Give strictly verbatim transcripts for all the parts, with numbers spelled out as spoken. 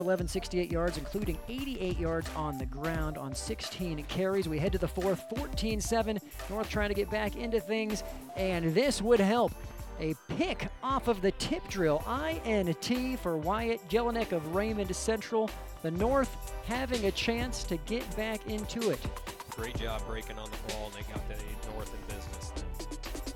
eleven, sixty-eight yards, including eighty-eight yards on the ground on sixteen carries. We head to the fourth, fourteen seven. North trying to get back into things, and this would help. A pick off of the tip drill, I N T for Wyatt Jelinek of Raymond Central. The North having a chance to get back into it. Great job breaking on the ball, and they got the North in business.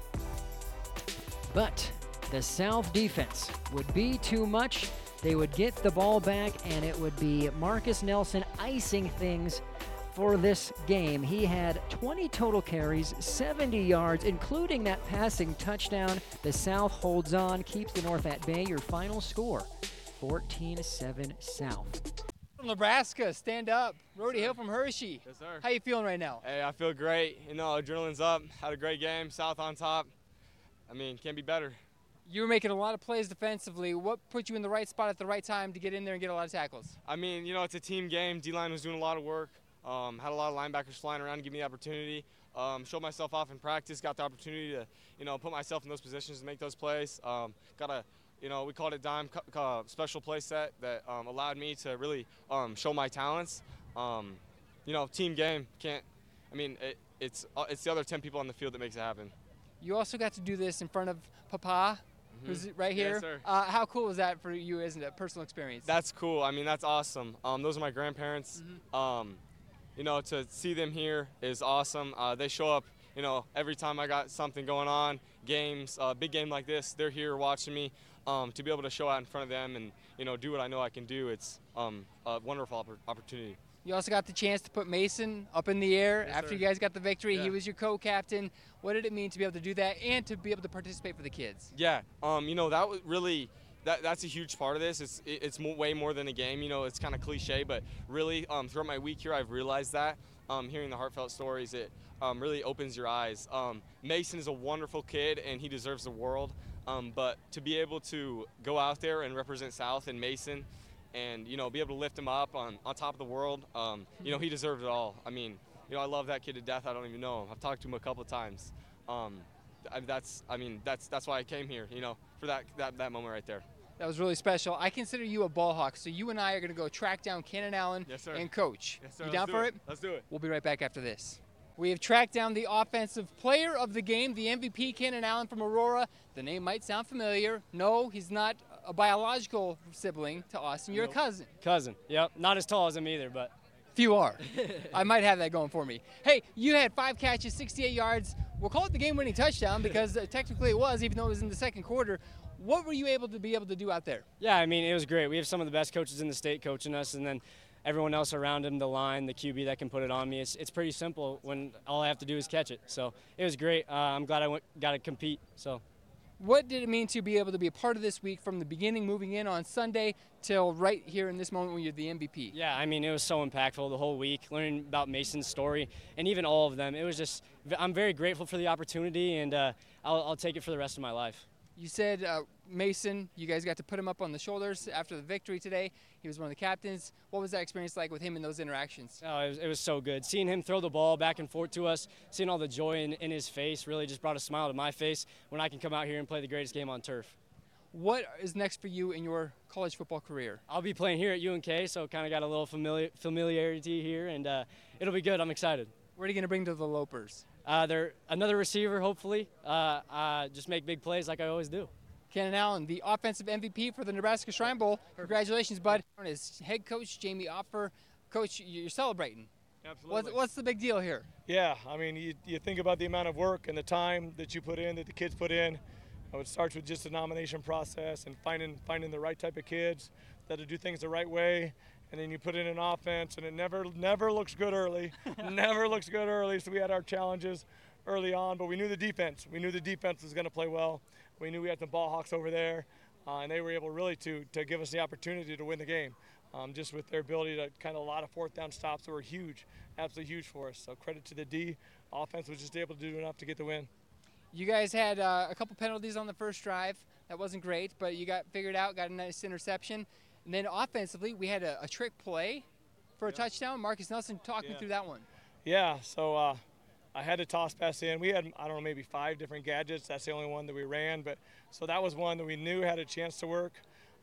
But the South defense would be too much. They would get the ball back, and it would be Marcus Nelson icing things for this game. He had twenty total carries, seventy yards, including that passing touchdown. The South holds on, keeps the North at bay. Your final score, fourteen seven South. From Nebraska, stand up. Rody Hill from Hershey. Yes, sir. How you feeling right now? Hey, I feel great. You know, adrenaline's up. Had a great game. South on top. I mean, can't be better. You were making a lot of plays defensively. What put you in the right spot at the right time to get in there and get a lot of tackles? I mean, you know, it's a team game. D-line was doing a lot of work. Um, had a lot of linebackers flying around to give me the opportunity. Um, showed myself off in practice. Got the opportunity to, you know, put myself in those positions to make those plays. Um, got a, you know, we called it dime uh, special play set that um, allowed me to really um, show my talents. Um, you know, team game. Can't. I mean, it, it's uh, it's the other ten people on the field that makes it happen. You also got to do this in front of Papa. Who's right here? Yes, sir. Uh, how cool was that for you as a personal experience? That's cool. I mean, that's awesome. Um, those are my grandparents. Mm-hmm. Um, you know, to see them here is awesome. Uh, they show up, you know, every time I got something going on, games, uh, big game like this, they're here watching me. Um, to be able to show out in front of them and, you know, do what I know I can do, it's um, a wonderful oppor- opportunity. You also got the chance to put Mason up in the air Yes, after sir. you guys got the victory. Yeah. He was your co-captain. What did it mean to be able to do that and to be able to participate for the kids? Yeah, um, you know, that was really that that's a huge part of this. It's it, it's mo- way more than a game. You know, it's kind of cliche, but really um, throughout my week here, I've realized that. Um, hearing the heartfelt stories, it um, really opens your eyes. Um, Mason is a wonderful kid, and he deserves the world. Um, but to be able to go out there and represent South and Mason, and you know, be able to lift him up on, on top of the world, um, you know, he deserves it all. I mean, you know, I love that kid to death. I don't even know him. I've talked to him a couple of times. Um, I, that's, I mean, that's that's why I came here. You know, for that that, that moment right there. That was really special. I consider you a ball hawk, so you and I are going to go track down Cannon Allen Yes, sir. and coach. Yes, sir. You Let's down do for it? Let's do it. We'll be right back after this. We have tracked down the offensive player of the game, the M V P, Cannon Allen from Aurora. The name might sound familiar. No, he's not a biological sibling to Austin. You're Nope. a cousin. Cousin, yep. Not as tall as him either, but. Few are. I might have that going for me. Hey, you had five catches, sixty-eight yards. We'll call it the game-winning touchdown because uh, technically it was, even though it was in the second quarter. What were you able to be able to do out there? Yeah, I mean, it was great. We have some of the best coaches in the state coaching us, and then everyone else around him, the line, the Q B that can put it on me. It's, it's pretty simple when all I have to do is catch it. So it was great. Uh, I'm glad I went, got to compete. So. What did it mean to be able to be a part of this week from the beginning, moving in on Sunday, till right here in this moment when you're the M V P? Yeah, I mean, it was so impactful the whole week, learning about Mason's story and even all of them. It was just, I'm very grateful for the opportunity, and uh, I'll, I'll take it for the rest of my life. You said uh, Mason, you guys got to put him up on the shoulders after the victory today. He was one of the captains. What was that experience like with him in those interactions? Oh, it was, it was so good. Seeing him throw the ball back and forth to us, seeing all the joy in, in his face really just brought a smile to my face when I can come out here and play the greatest game on turf. What is next for you in your college football career? I'll be playing here at U N K, so kind of got a little familiar, familiarity here, and uh, it'll be good. I'm excited. What are you going to bring to the Lopers? Uh, they're another receiver, hopefully. Uh, uh, just make big plays like I always do. Cannon Allen, the offensive M V P for the Nebraska Shrine Bowl. Congratulations, bud. As head coach Jamie Opfer, coach, you're celebrating. Absolutely. What's, what's the big deal here? Yeah, I mean, you, you think about the amount of work and the time that you put in, that the kids put in. Uh, It starts with just a nomination process and finding finding the right type of kids that'll do things the right way. And then you put in an offense, and it never never looks good early. Never looks good early. So we had our challenges early on, but we knew the defense. We knew the defense was going to play well. We knew we had some ball hawks over there, uh, and they were able really to to give us the opportunity to win the game. Um, just with their ability to kind of a lot of fourth down stops that were huge, absolutely huge for us. So credit to the D. Offense was just able to do enough to get the win. You guys had uh, a couple penalties on the first drive. That wasn't great, but you got figured out, got a nice interception. And then offensively, we had a, a trick play for a yeah. touchdown. Marcus Nelson, talk yeah. me through that one. Yeah, so uh, I had to toss pass in. We had, I don't know, maybe five different gadgets. That's the only one that we ran. But so that was one that we knew had a chance to work.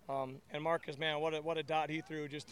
Um, and Marcus, man, what a, what a dot he threw just